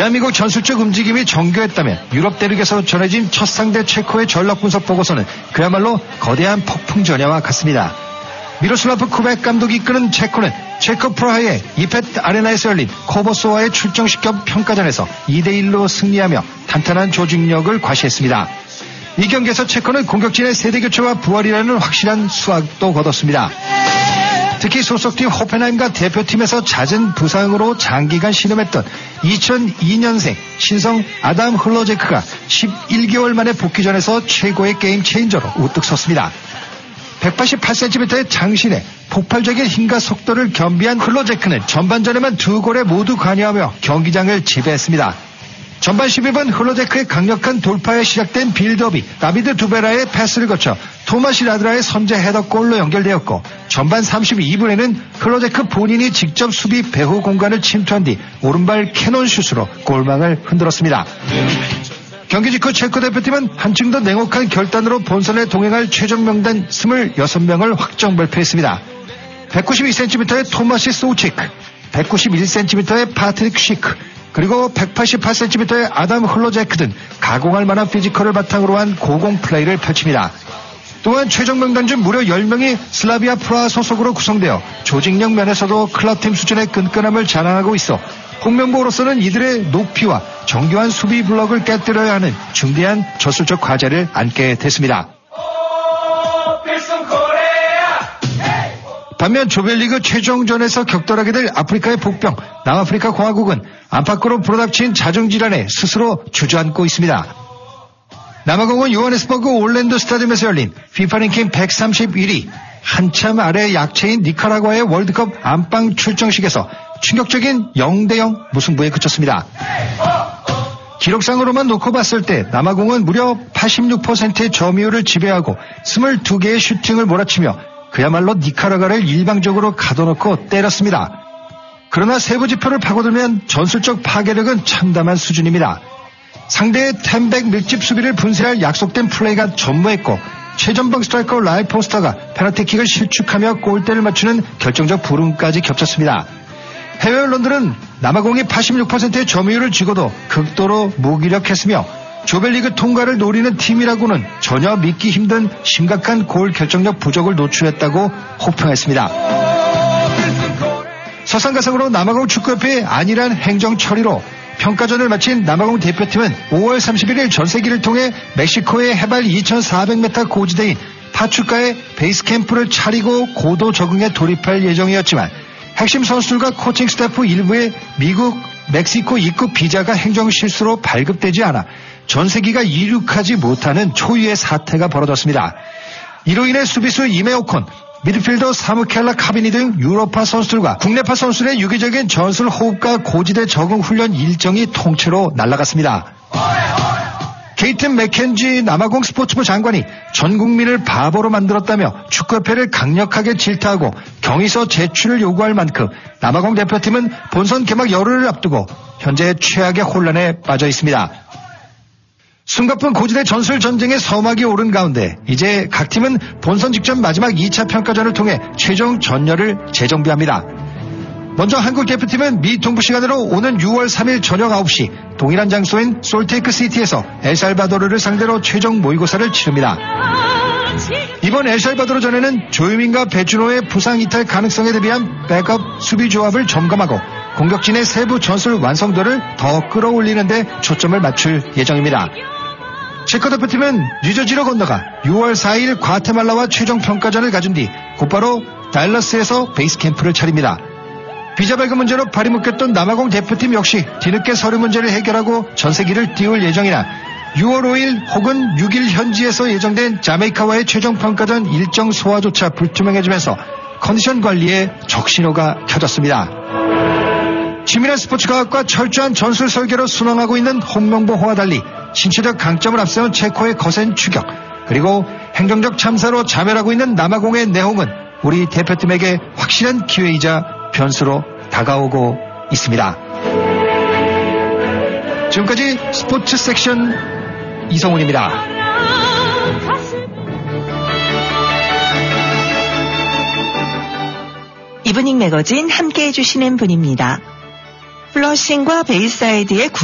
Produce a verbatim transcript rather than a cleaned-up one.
대한민국 전술적 움직임이 정교했다면 유럽 대륙에서 전해진 첫 상대 체코의 전력 분석 보고서는 그야말로 거대한 폭풍 전야와 같습니다. 미로슬라프 쿠백 감독이 이끄는 체코는 체코 프라하의 이펫 아레나에서 열린 코버소와의 출정식 겸 평가전에서 이 대 일로 승리하며 탄탄한 조직력을 과시했습니다. 이 경기에서 체코는 공격진의 세대교체와 부활이라는 확실한 수확도 거뒀습니다. 특히 소속팀 호펜하임과 대표팀에서 잦은 부상으로 장기간 신음했던 이천이 년생 신성 아담 흘러제크가 십일 개월 만에 복귀전에서 최고의 게임 체인저로 우뚝 섰습니다. 백팔십팔 센티미터의 장신에 폭발적인 힘과 속도를 겸비한 흘러제크는 전반전에만 두 골에 모두 관여하며 경기장을 지배했습니다. 전반 십이 분 흘러제크의 강력한 돌파에 시작된 빌드업이 다비드 두베라의 패스를 거쳐 토마시 라드라의 선제 헤더골로 연결되었고 전반 삼십이 분에는 흘러제크 본인이 직접 수비 배후 공간을 침투한 뒤 오른발 캐논 슛으로 골망을 흔들었습니다. 경기 직후 체코 대표팀은 한층 더 냉혹한 결단으로 본선에 동행할 최종 명단 이십육 명을 확정 발표했습니다. 백구십이 센티미터의 토마시 소우치크, 백구십일 센티미터의 파트릭 쉬크, 그리고 백팔십팔 센티미터의 아담 흘러제크 등 가공할 만한 피지컬을 바탕으로 한 고공 플레이를 펼칩니다. 또한 최종 명단 중 무려 열 명이 슬라비아 프라하 소속으로 구성되어 조직력 면에서도 클럽팀 수준의 끈끈함을 자랑하고 있어 홍명보로서는 이들의 높이와 정교한 수비 블럭을 깨뜨려야 하는 중대한 전술적 과제를 안게 됐습니다. 반면 조별리그 최종전에서 격돌하게 될 아프리카의 복병 남아프리카 공화국은 안팎으로 불어닥친 자정질환에 스스로 주저앉고 있습니다. 남아공은 요하네스버그 올랜도 스타디움에서 열린 피파 랭킹 백삼십일 위 한참 아래 약체인 니카라과의 월드컵 안방 출정식에서 충격적인 영 대 영 무승부에 그쳤습니다. 기록상으로만 놓고 봤을 때 남아공은 무려 팔십육 퍼센트의 점유율을 지배하고 이십이 개의 슈팅을 몰아치며 그야말로 니카라과를 일방적으로 가둬놓고 때렸습니다. 그러나 세부 지표를 파고들면 전술적 파괴력은 참담한 수준입니다. 상대의 템백 밀집 수비를 분쇄할 약속된 플레이가 전무했고 최전방 스트라이커 라이 포스터가 페널티킥을 실축하며 골대를 맞추는 결정적 불운까지 겹쳤습니다. 해외 언론들은 남아공이 팔십육 퍼센트의 점유율을 쥐고도 극도로 무기력했으며 조별리그 통과를 노리는 팀이라고는 전혀 믿기 힘든 심각한 골 결정력 부족을 노출했다고 호평했습니다. 서상가상으로 남아공 축구협회의 안일한 행정 처리로 평가전을 마친 남아공 대표팀은 오월 삼십일일 전세기를 통해 멕시코의 해발 이천사백 미터 고지대인 파추카에 베이스 캠프를 차리고 고도 적응에 돌입할 예정이었지만 핵심 선수들과 코칭 스태프 일부의 미국, 멕시코 입국 비자가 행정 실수로 발급되지 않아 전세기가 이륙하지 못하는 초유의 사태가 벌어졌습니다. 이로 인해 수비수 이메오콘, 미드필더 사무켈라 카비니 등 유럽파 선수들과 국내파 선수들의 유기적인 전술 호흡과 고지대 적응 훈련 일정이 통째로 날아갔습니다. 케이튼 맥켄지 남아공 스포츠부 장관이 전 국민을 바보로 만들었다며 축구협회를 강력하게 질타하고 경위서 제출을 요구할 만큼 남아공 대표팀은 본선 개막 열흘을 앞두고 현재 최악의 혼란에 빠져 있습니다. 숨가쁜 고지대 전술 전쟁의 서막이 오른 가운데 이제 각 팀은 본선 직전 마지막 이 차 평가전을 통해 최종 전열을 재정비합니다. 먼저 한국 대표팀은 미 동부 시간으로 오는 유월 삼일 저녁 아홉 시 동일한 장소인 솔테이크 시티에서 엘살바도르를 상대로 최종 모의고사를 치릅니다. 이번 엘살바도르전에는 조유민과 배준호의 부상 이탈 가능성에 대비한 백업 수비 조합을 점검하고 공격진의 세부 전술 완성도를 더 끌어올리는 데 초점을 맞출 예정입니다. 체코 대표팀은 뉴저지로 건너가 유월 사일 과테말라와 최종 평가전을 가진 뒤 곧바로 달러스에서 베이스 캠프를 차립니다. 비자 발급 문제로 발이 묶였던 남아공 대표팀 역시 뒤늦게 서류 문제를 해결하고 전세기를 띄울 예정이나 유월 오일 혹은 육일 현지에서 예정된 자메이카와의 최종 평가전 일정 소화조차 불투명해지면서 컨디션 관리에 적신호가 켜졌습니다. 치밀한 스포츠 과학과 철저한 전술 설계로 순항하고 있는 홍명보호와 달리 신체적 강점을 앞세운 체코의 거센 추격, 그리고 행정적 참사로 자멸하고 있는 남아공의 내홍은 우리 대표팀에게 확실한 기회이자 변수로 다가오고 있습니다. 지금까지 스포츠 섹션 이성훈입니다. 이브닝 매거진 함께해 주시는 분입니다. 플러싱과 베이사이드의